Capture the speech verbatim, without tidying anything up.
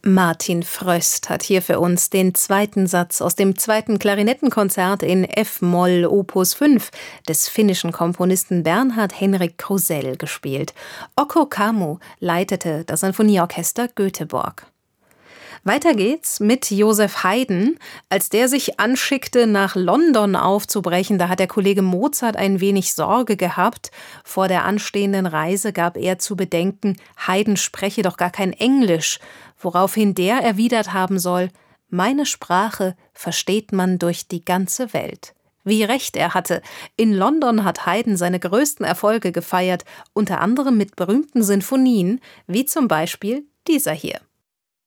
Martin Fröst hat hier für uns den zweiten Satz aus dem zweiten Klarinettenkonzert in F-Moll Opus fünf des finnischen Komponisten Bernhard Henrik Krusell gespielt. Ocko Kamu leitete das Sinfonieorchester Göteborg. Weiter geht's mit Joseph Haydn. Als der sich anschickte, nach London aufzubrechen, da hat der Kollege Mozart ein wenig Sorge gehabt. Vor der anstehenden Reise gab er zu bedenken, Haydn spreche doch gar kein Englisch, woraufhin der erwidert haben soll: Meine Sprache versteht man durch die ganze Welt. Wie recht er hatte. In London hat Haydn seine größten Erfolge gefeiert, unter anderem mit berühmten Sinfonien, wie zum Beispiel dieser hier.